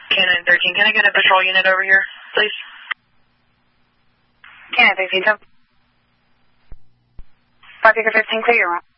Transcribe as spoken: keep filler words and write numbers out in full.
K nine thirteen, can I get a patrol unit over here, please? K nine thirteen, five Acre fifteen, clear your route.